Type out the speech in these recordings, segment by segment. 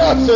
față!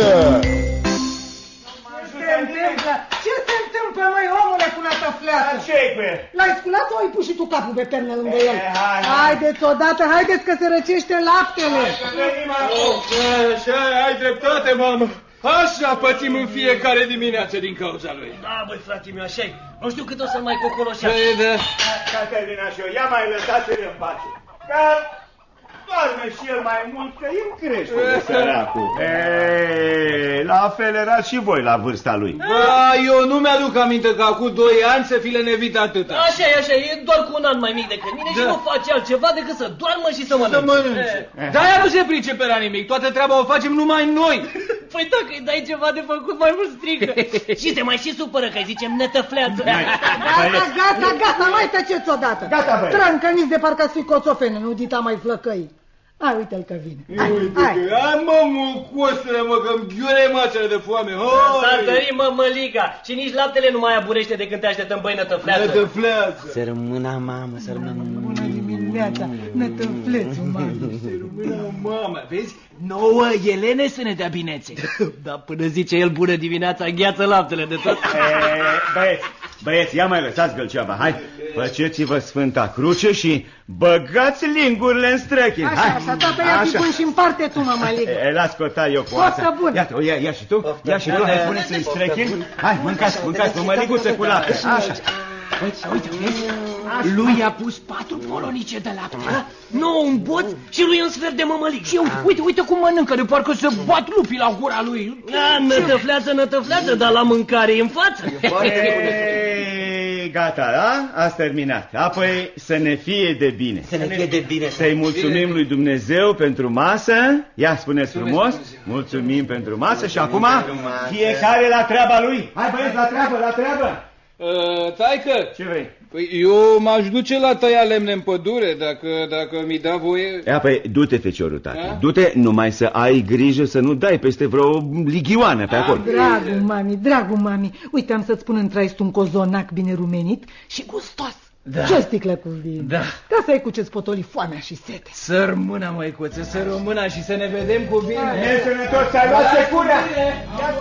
Ce se întâmplă, măi, omule, cu natăfleață? Ce-i cu el? L-ai sculat sau ai pus și tu capul pe pernă lângă el? Haideți odată, haideți că se răcește laptele. Așa, ai dreptate, mamă. Așa pățim în fiecare dimineață din cauza lui. Da, băi, frate meu, așa-i. Nu știu cât o să mai cocoloșească. Caterina și eu, ia mai lăsați-l în pace. Că doarme și el mai mult, că el crește de săracul. La fel erați și voi la vârsta lui. Eu nu mi-aduc aminte că acum 2 ani să fi lenevit atâta. Așa e doar cu un an mai mic decât mine și nu face altceva decât să doarmă și să mănânce. Dar ea nu se pricepe la nimic, toată treaba o facem numai noi. Păi dacă îi dai ceva de făcut, mai mult strică. Și se mai și supără că îi zicem netăfleață. Gata, mai tăceți odată. Gata, băi. Trâncăniți de parcă ați fi coțofene, nu dita mai flăcăi. Hai, uite-l că vine. Hai, mă, mucosule, mă, că-mi ghiure mațele de foame. S-a întărit mămăliga și nici laptele nu mai aburește de când te așteptăm, băi, nătăfleață. Nătăfleață. Să rămână, mamă, să rămână. Bună dimineața, nătăflețul, mamă. Mamă, vezi? Nouă Elene să ne dea binețe. Dar până zice el bună dimineața, gheață laptele de tot. Băieți, ia mai lăsați gălceava, hai. Făceți-vă Sfânta Cruce și băgați lingurile în străchini. Așa, tată, ia și pun și în parte tu, mămăligă. Las scota eu cu asta. Foarte bun. Iată, ia și tu, hai, puneți în străchini. Hai, mâncați, mămăliguță cu lapte. Așa. Uite, lui a pus 4 polonice de lapte, 9 un boț și lui un sfert de mămălig. Și uite cum mănâncă, de parcă se bat lupii la gura lui. Nătăfleață, dar la mâncare e în față. Gata, da? Ați terminat. Apoi să ne fie de bine. Să ne fie de bine. Să-i mulțumim lui Dumnezeu pentru masă. Ia, spuneți frumos. Mulțumim pentru masă și acum fiecare la treaba lui. Hai, băieți, la treabă. Taică, ce vrei? Păi eu m-aș duce la tăia lemne în pădure, dacă mi da voie. Păi du-te, feciorul, tată. Du-te, numai să ai grijă să nu dai peste vreo lighioană pe acolo. Dragul mami, uite, am să-ți spun în trai un cozonac bine rumenit și gustos. Da. Ce o sticlă cu vin. Da. Ca să ai cu ce-ți potoli foamea și sete. Să rămână, măicuță, să rămână și să ne vedem cu bine. Ne sănătos, să ai luat securea.